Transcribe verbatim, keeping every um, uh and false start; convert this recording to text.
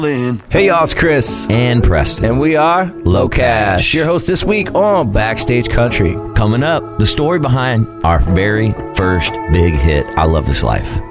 Hey y'all, it's Chris. And Preston. And we are Low Cash, your host this week on Backstage Country. Coming up, the story behind our very first big hit, I Love This Life.